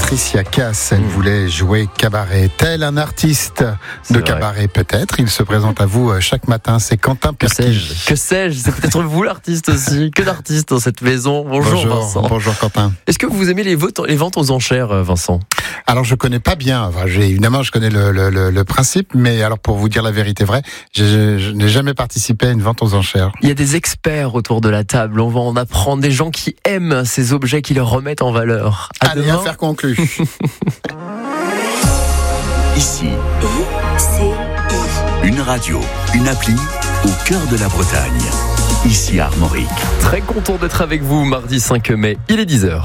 Patricia Cass. Elle voulait jouer cabaret. Tel un artiste de cabaret, peut-être. Il se présente à vous chaque matin. C'est Quentin Pertige. Que sais-je? C'est peut-être vous l'artiste aussi. Que d'artistes dans cette maison. Bonjour Vincent. Bonjour Quentin. Est-ce que vous aimez les ventes aux enchères, Vincent? Alors je connais pas bien. Enfin, évidemment, je connais le principe, mais alors pour vous dire la vérité vraie, je n'ai jamais participé à une vente aux enchères. Il y a des experts autour de la table. On va en apprendre, des gens qui aiment ces objets, qui les remettent en valeur. Allez, affaire conclue. Ici, une radio, une appli au cœur de la Bretagne. Ici Armorique. Très content d'être avec vous mardi 5 mai, il est 10h.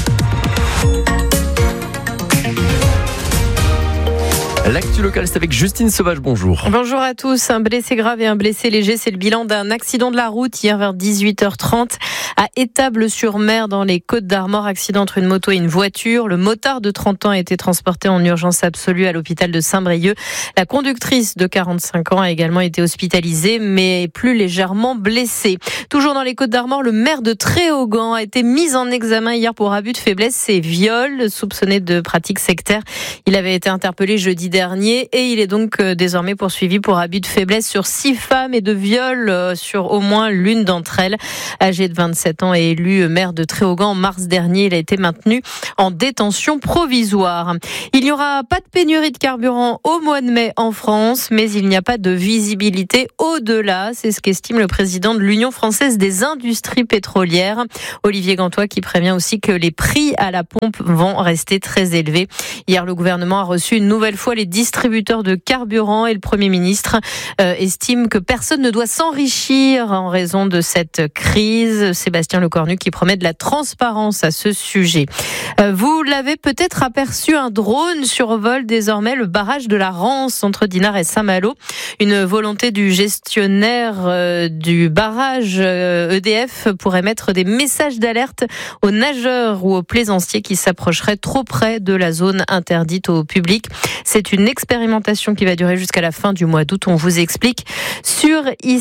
L'actu locale, c'est avec Justine Sauvage, bonjour. Bonjour à tous. Un blessé grave et un blessé léger, c'est le bilan d'un accident de la route hier vers 18h30 à Étable-sur-Mer dans les Côtes-d'Armor. Accident entre une moto et une voiture. Le motard de 30 ans a été transporté en urgence absolue à l'hôpital de Saint-Brieuc. La conductrice de 45 ans a également été hospitalisée, mais plus légèrement blessée. Toujours dans les Côtes-d'Armor, le maire de Tréaugan a été mis en examen hier pour abus de faiblesse et viol, soupçonné de pratiques sectaires. Il avait été interpellé jeudi dernier et il est donc désormais poursuivi pour abus de faiblesse sur 6 femmes et de viol sur au moins l'une d'entre elles. Âgé de 27 ans et élu maire de Tréaugan en mars dernier, il a été maintenu en détention provisoire. Il n'y aura pas de pénurie de carburant au mois de mai en France, mais il n'y a pas de visibilité au-delà. C'est ce qu'estime le président de l'Union française des industries pétrolières, Olivier Gantois, qui prévient aussi que les prix à la pompe vont rester très élevés. Hier, le gouvernement a reçu une nouvelle fois les distributeurs de carburant et le Premier ministre estime que personne ne doit s'enrichir en raison de cette crise. Sébastien Lecornu qui promet de la transparence à ce sujet. Vous l'avez peut-être aperçu, un drone survole désormais le barrage de la Rance entre Dinard et Saint-Malo. Une volonté du gestionnaire du barrage EDF pour émettre des messages d'alerte aux nageurs ou aux plaisanciers qui s'approcheraient trop près de la zone interdite au public. C'est une expérimentation qui va durer jusqu'à la fin du mois d'août. On vous explique sur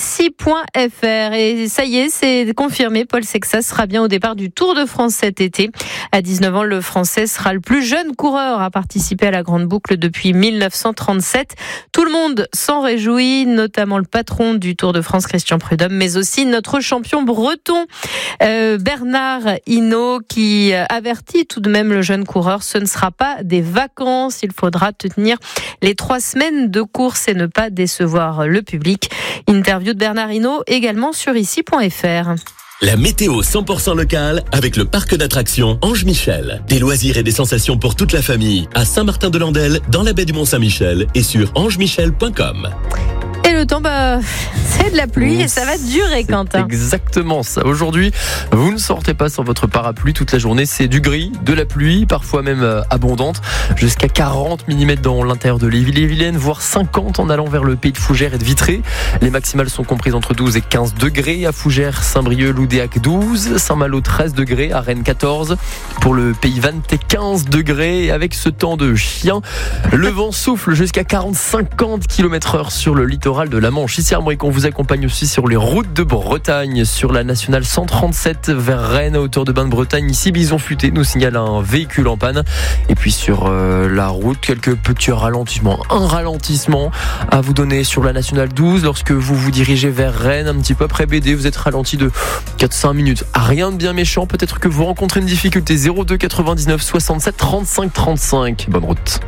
ici.fr. Et ça y est, c'est confirmé. Paul Sexas sera bien au départ du Tour de France cet été. À 19 ans, le Français sera le plus jeune coureur à participer à la Grande Boucle depuis 1937. Tout le monde s'en réjouit, notamment le patron du Tour de France, Christian Prudhomme, mais aussi notre champion breton, Bernard Hinault, qui avertit tout de même le jeune coureur. Ce ne sera pas des vacances. Il faudra tenir les 3 semaines de course et ne pas décevoir le public. Interview de Bernard Hinault également sur ici.fr. La météo 100% locale avec le parc d'attractions Ange Michel. Des loisirs et des sensations pour toute la famille à Saint-Martin-de-Landelle, dans la baie du Mont-Saint-Michel et sur angemichel.com. Et le temps, c'est de la pluie et ça va durer, Quentin. Exactement ça. Aujourd'hui, vous ne sortez pas sans votre parapluie toute la journée. C'est du gris, de la pluie, parfois même abondante, jusqu'à 40 mm dans l'intérieur de l'Ille-et-Vilaine, voire 50 en allant vers le pays de Fougères et de Vitré. Les maximales sont comprises entre 12 et 15 degrés. À Fougères, Saint-Brieuc, Loudéac 12, Saint-Malo 13 degrés, à Rennes 14. Pour le pays Vannetais 15 degrés. Avec ce temps de chien, le vent souffle jusqu'à 40-50 km/h sur le littoral de la Manche. Ici Armorique, on vous accompagne aussi sur les routes de Bretagne, sur la nationale 137 vers Rennes à hauteur de Bain-de-Bretagne. Ici Bison Futé nous signale un véhicule en panne. Et puis sur la route, quelques petits ralentissements. Un ralentissement à vous donner sur la nationale 12 lorsque vous vous dirigez vers Rennes, un petit peu après BD, vous êtes ralenti de 4-5 minutes. Rien de bien méchant, peut-être que vous rencontrez une difficulté. 02 99 67 35 35. Bonne route.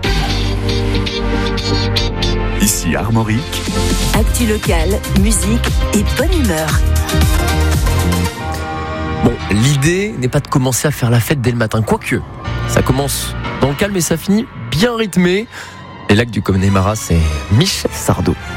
Ici Armorique. Actu locale, musique et bonne humeur. Bon, l'idée n'est pas de commencer à faire la fête dès le matin, quoique ça commence dans le calme et ça finit bien rythmé. Les lacs du Connemara, c'est Michel Sardou.